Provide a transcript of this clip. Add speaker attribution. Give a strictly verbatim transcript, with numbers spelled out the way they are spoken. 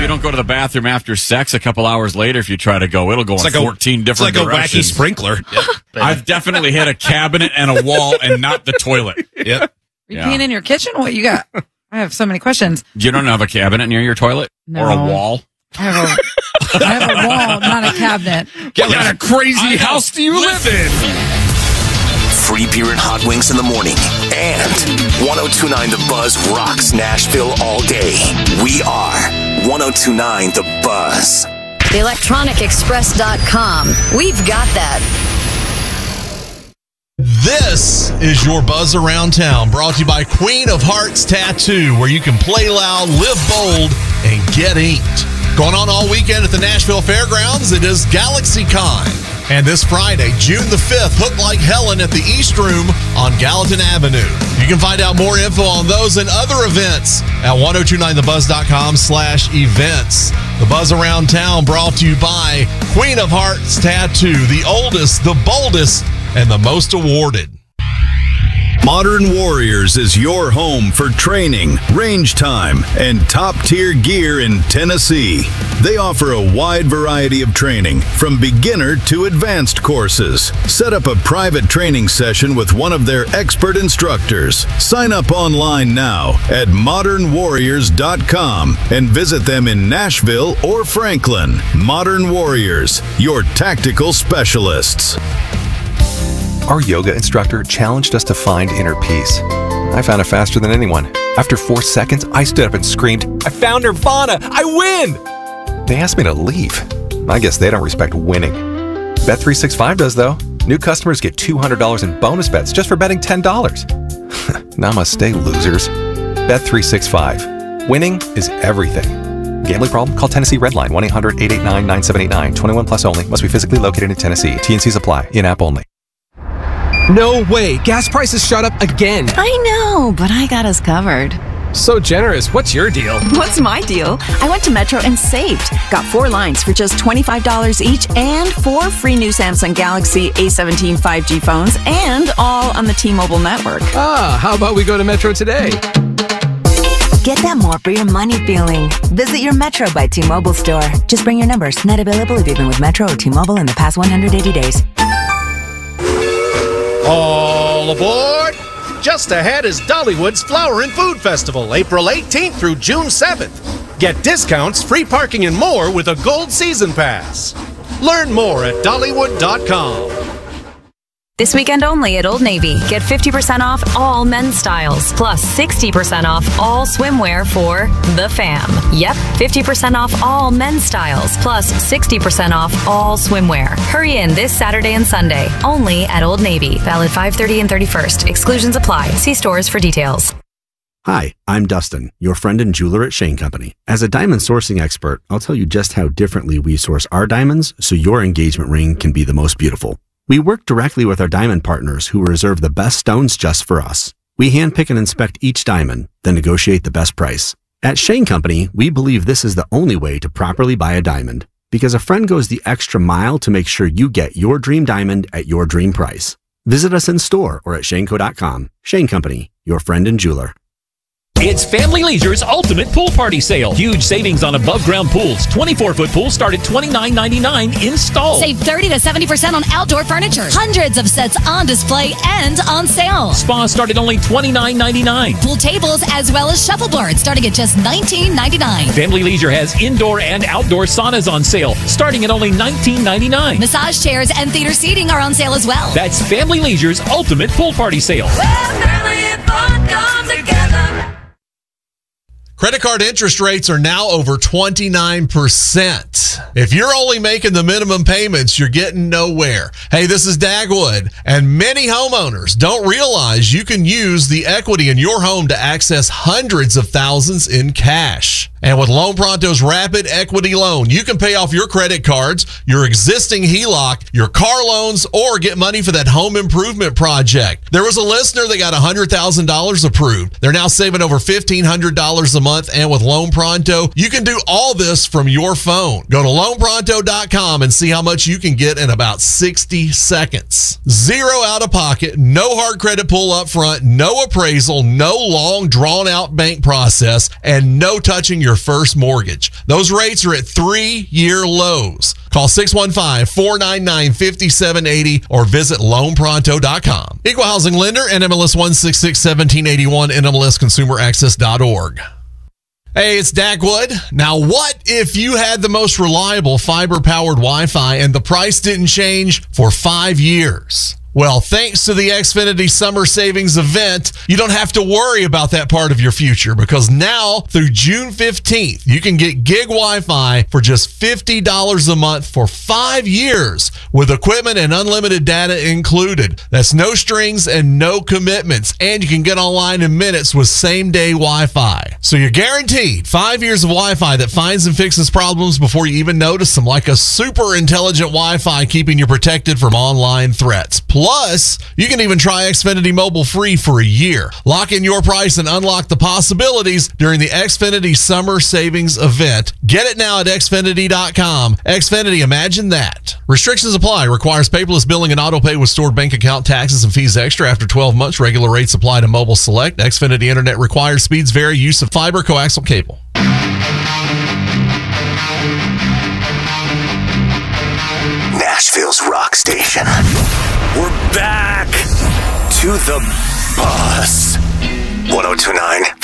Speaker 1: you don't go to the bathroom after sex, a couple hours later, if you try to go, it'll go
Speaker 2: it's
Speaker 1: in
Speaker 2: like
Speaker 1: fourteen
Speaker 2: a,
Speaker 1: different
Speaker 2: it's like
Speaker 1: directions.
Speaker 2: a wacky sprinkler. Yep.
Speaker 1: I've definitely hit a cabinet and a wall and not the toilet.
Speaker 2: Yep.
Speaker 3: Are you
Speaker 1: Yeah.
Speaker 3: peeing in your kitchen? What you got? I have so many questions.
Speaker 1: You don't have a cabinet near your toilet?
Speaker 3: No.
Speaker 1: Or a wall?
Speaker 3: I have a, I have a wall, not a cabinet.
Speaker 1: What kind of crazy house do you live in?
Speaker 4: Free beer and hot wings in the morning. And one oh two point nine The Buzz rocks Nashville all day. We are one oh two point nine The Buzz.
Speaker 5: electronic express dot com. We've got that.
Speaker 6: This is your Buzz Around Town, brought to you by Queen of Hearts Tattoo, where you can play loud, live bold, and get inked. Going on all weekend at the Nashville Fairgrounds, it is GalaxyCon. And this Friday, June the fifth, Hook Like Helen at the East Room on Gallatin Avenue. You can find out more info on those and other events at ten twenty-nine the buzz dot com slash events. The Buzz Around Town brought to you by Queen of Hearts Tattoo, the oldest, the boldest, and the most awarded.
Speaker 7: Modern Warriors is your home for training, range time, and top-tier gear in Tennessee. They offer a wide variety of training, from beginner to advanced courses. Set up a private training session with one of their expert instructors. Sign up online now at modern warriors dot com and visit them in Nashville or Franklin. Modern Warriors, your tactical specialists.
Speaker 8: Our yoga instructor challenged us to find inner peace. I found it faster than anyone. After four seconds, I stood up and screamed, "I found Nirvana! I win!" They asked me to leave. I guess they don't respect winning. Bet three sixty-five does, though. New customers get two hundred dollars in bonus bets just for betting ten dollars. Namaste, losers. Bet three sixty-five. Winning is everything. Gambling problem? Call Tennessee Redline, one eight hundred eight eight nine nine seven eight nine. twenty-one plus only. Must be physically located in Tennessee. T and Cs apply. In-app only.
Speaker 9: No way. Gas prices shot up again.
Speaker 10: I know, but I got us covered.
Speaker 9: So generous. What's your deal?
Speaker 10: What's my deal? I went to Metro and saved. Got four lines for just twenty-five dollars each and four free new Samsung Galaxy A seventeen five G phones, and all on the T-Mobile network.
Speaker 9: Ah, how about we go to Metro today?
Speaker 11: Get that more for your money feeling. Visit your Metro by T-Mobile store. Just bring your numbers. Net available if you've been with Metro or T-Mobile in the past one hundred eighty days.
Speaker 2: All aboard! Just ahead is Dollywood's Flower and Food Festival, April eighteenth through June seventh. Get discounts, free parking, and more with a Gold Season Pass. Learn more at dollywood dot com.
Speaker 12: This weekend only at Old Navy. Get fifty percent off all men's styles, plus sixty percent off all swimwear for the fam. Yep, fifty percent off all men's styles, plus sixty percent off all swimwear. Hurry in this Saturday and Sunday, only at Old Navy. Valid five thirty and thirty-first. Exclusions apply. See stores for details.
Speaker 13: Hi, I'm Dustin, your friend and jeweler at Shane Company. As a diamond sourcing expert, I'll tell you just how differently we source our diamonds so your engagement ring can be the most beautiful. We work directly with our diamond partners who reserve the best stones just for us. We handpick and inspect each diamond, then negotiate the best price. At Shane Company, we believe this is the only way to properly buy a diamond, because a friend goes the extra mile to make sure you get your dream diamond at your dream price. Visit us in store or at shaneco dot com. Shane Company, your friend and jeweler.
Speaker 14: It's Family Leisure's ultimate pool party sale. Huge savings on above-ground pools. twenty-four foot pools start at twenty-nine ninety-nine installed.
Speaker 15: Save thirty to seventy percent on outdoor furniture. Hundreds of sets on display and on sale.
Speaker 14: Spas start at only twenty-nine ninety-nine.
Speaker 15: Pool tables as well as shuffleboards starting at just nineteen ninety-nine.
Speaker 14: Family Leisure has indoor and outdoor saunas on sale starting at only nineteen ninety-nine.
Speaker 15: Massage chairs and theater seating are on sale as well.
Speaker 14: That's Family Leisure's ultimate pool party sale.
Speaker 16: Where family and fun come together.
Speaker 6: Credit card interest rates are now over twenty-nine percent. If you're only making the minimum payments, you're getting nowhere. Hey, this is Dagwood, and many homeowners don't realize you can use the equity in your home to access hundreds of thousands in cash. And with Loan Pronto's Rapid Equity Loan, you can pay off your credit cards, your existing H E L O C, your car loans, or get money for that home improvement project. There was a listener that got one hundred thousand dollars approved. They're now saving over fifteen hundred dollars a month, and with Loan Pronto, you can do all this from your phone. Go to loan pronto dot com and see how much you can get in about sixty seconds. Zero out of pocket, no hard credit pull up front, no appraisal, no long drawn out bank process, and no touching your your first mortgage. Those rates are at three-year lows. Call six one five, four nine nine, five seven eight zero or visit loan pronto dot com. Equal Housing Lender, N M L S one six six, one seven eight one, N M L S consumer access dot org. Hey, it's Dagwood. Now, what if you had the most reliable fiber-powered Wi-Fi and the price didn't change for five years? Well, thanks to the Xfinity Summer Savings Event, you don't have to worry about that part of your future because now through June fifteenth, you can get gig Wi-Fi for just fifty dollars a month for five years with equipment and unlimited data included. That's no strings and no commitments, and you can get online in minutes with same-day Wi-Fi. So you're guaranteed five years of Wi-Fi that finds and fixes problems before you even notice them, like a super intelligent Wi-Fi keeping you protected from online threats. Plus, you can even try Xfinity Mobile free for a year. Lock in your price and unlock the possibilities during the Xfinity Summer Savings Event. Get it now at Xfinity dot com. Xfinity, imagine that. Restrictions apply. Requires paperless billing and auto pay with stored bank account taxes and fees extra. After twelve months, regular rates apply to Mobile Select. Xfinity Internet required. Speeds vary. Use of fiber, coaxial cable.
Speaker 4: Nashville's rock station. We're back to the bus. ten twenty-nine